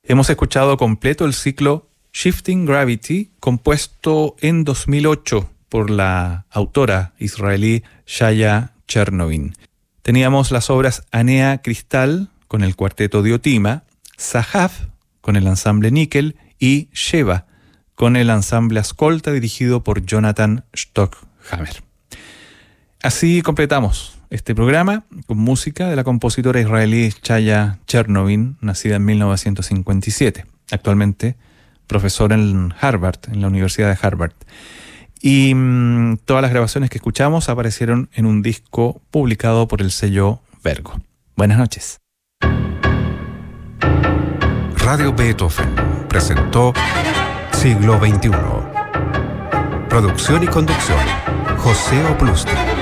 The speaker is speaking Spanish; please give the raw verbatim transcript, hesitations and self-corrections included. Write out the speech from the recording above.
Hemos escuchado completo el ciclo Shifting Gravity, compuesto en dos mil ocho por la autora israelí Shaya Chernovin. Teníamos las obras Anea Cristal con el cuarteto Diotima, Sahaf con el ensamble Níquel y Sheva con el ensamble Ascolta dirigido por Jonathan Stockhammer. Así completamos este programa con música de la compositora israelí Shaya Chernovin, nacida en mil novecientos cincuenta y siete, actualmente profesora en Harvard, en la Universidad de Harvard. Y mmm, todas las grabaciones que escuchamos aparecieron en un disco publicado por el sello Vergo. Buenas noches. Radio Beethoven presentó Siglo veintiuno. Producción y conducción, José Oplusti.